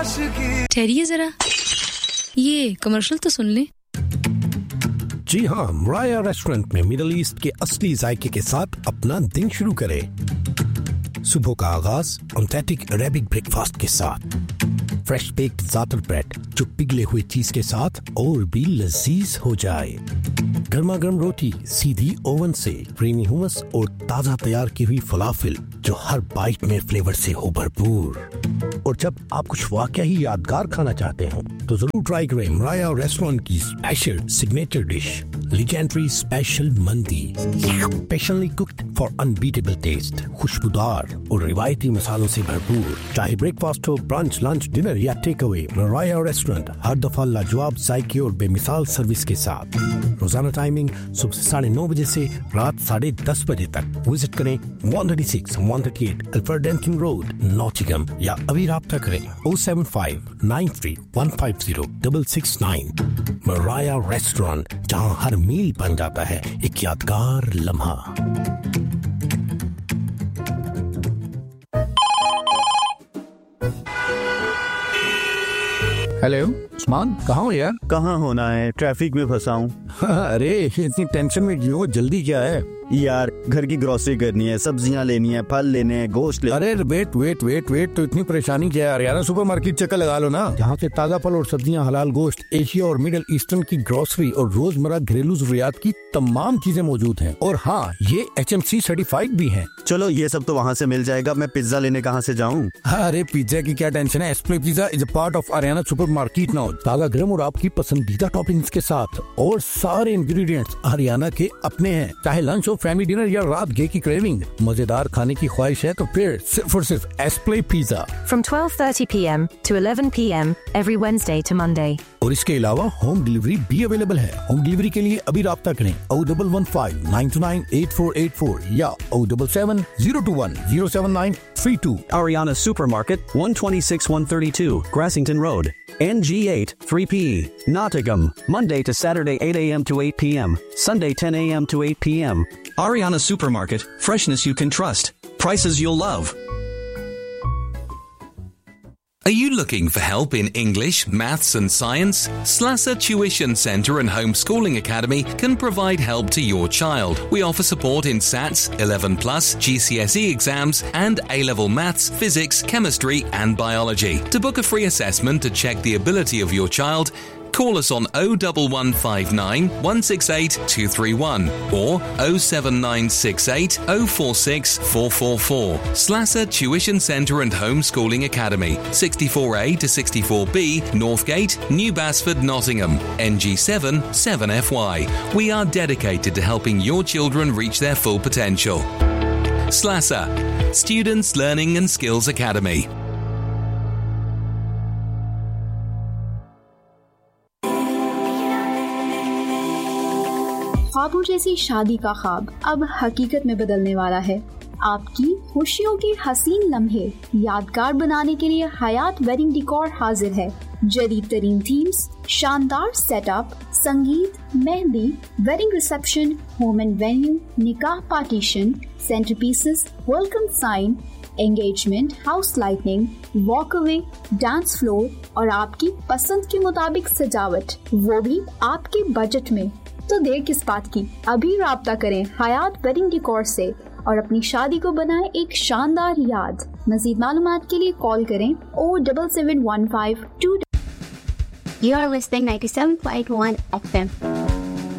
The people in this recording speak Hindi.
ठहरिए जरा, ये कमर्शियल तो सुन ले। जी हाँ, मराया रेस्टोरेंट में मिडिल ईस्ट के असली जायके के साथ अपना दिन शुरू करें। सुबह का आगाज ऑथेंटिक अरेबिक ब्रेकफास्ट के साथ, फ्रेश बेक्ड ज़ातर ब्रेड जो पिघले हुए चीज के साथ और भी लजीज हो जाए, गर्मा गर्म रोटी सीधी ओवन से, क्रीमी हुमस और ताजा तैयार की हुई फलाफिल जो हर बाइट में फ्लेवर से हो भरपूर। और जब आप कुछ वाकई ही यादगार खाना चाहते हो तो जरूर ट्राई करें मराया रेस्टोरेंट की special signature dish legendary special मंदी, specially cooked for unbeatable test, खुशबूदार और रिवायती मसालों से भरपूर। चाहे ब्रेकफास्ट हो, ब्रंच, लंच, डिनर या टेक अवे, मराया रेस्टोरेंट हर दफा लाजवाब जायके और बेमिसाल सर्विस के साथ। रोजाना टाइमिंग सुबह 9:30 बजे से रात 10:30 बजे तक। विजिट करें 136 138 अल्फ्रेडेंटन रोड, नॉटिंघम, या अभी राब्ता करें 07593150669। मराया रेस्टोरेंट, जहां हर मील बन जाता है एक यादगार लम्हा। हेलो उस्मान, कहाँ हो यार? कहाँ होना है, ट्रैफिक में फंसा हूँ। अरे इतनी टेंशन में क्यों? जल्दी क्या है? यार घर की ग्रोसरी करनी है, सब्जियाँ लेनी है, फल लेने हैं, गोश्त ले। अरे वेट तो इतनी परेशानी क्या है यार? सुपरमार्केट चक्कर लगा लो ना, जहाँ से ताजा फल और सब्जियाँ, हलाल गोश्त, एशिया और मिडिल ईस्टर्न की ग्रोसरी और रोजमर्रा घरेलू जरूरियात की तमाम चीजें मौजूद हैं। और हाँ, ये HMC सर्टिफाइड भी हैं। चलो ये सब तो वहाँ से मिल जाएगा, मैं पिज्जा लेने कहाँ से जाऊँ? अरे पिज्जा की क्या टेंशन है, एस्प्ले pizza is a part of Ariana supermarket now. ताजा गरम और आपकी पसंदीदा टॉपिंग्स के साथ, और सारे इंग्रेडिएंट्स आरियाना के अपने हैं। चाहे लंच हो, फैमिली डिनर या रात गे की क्रेविंग, मजेदार खाने की ख्वाहिश है तो फिर सिर्फ और सिर्फ एस्प्ले pizza. From 12:30 p.m. to 11 p.m. every Wednesday to Monday. और इसके अलावा होम डिलीवरी भी अवेलेबल है। होम डिलीवरी के लिए अभी राब्ता करें 0115 929 8484 या 077 021 07932। Ariana Supermarket, 126-132 Grassington Road, NG8 3PE, Nottingham, Monday to Saturday 8 a.m. to 8 p.m., Sunday 10 a.m. to 8 p.m. Ariana Supermarket, freshness you can trust, prices you'll love. Are you looking for help in English, Maths and Science? Slasser Tuition Centre and Homeschooling Academy can provide help to your child. We offer support in SATs, 11+, GCSE exams and A-level Maths, Physics, Chemistry and Biology. To book a free assessment to check the ability of your child, call us on 01159 168 231 or 07968 046 444. Slasser Tuition Centre and Homeschooling Academy, 64A to 64B, Northgate, New Basford, Nottingham, NG7 7FY. We are dedicated to helping your children reach their full potential. Slasser, Students Learning and Skills Academy. ख्वाबों जैसी शादी का ख्वाब अब हकीकत में बदलने वाला है। आपकी खुशियों के हसीन लम्हे यादगार बनाने के लिए हयात वेडिंग डेकोर हाजिर है। जदीद तरीन थीम्स, शानदार सेटअप, संगीत, mehndi, wedding reception, home and venue, निकाह partition, centre pieces, welcome sign, engagement, house lightning, वॉकअवे, dance floor और आपकी पसंद के मुताबिक सजावट, वो भी आपके बजट में। तो देर किस बात की, अभी राब्ता करें हयात वेडिंग डेकोर से और अपनी शादी को बनाएं एक शानदार याद। मज़ीद मालूमात के लिए कॉल करें 07715 2। You are listening 97.1 FM.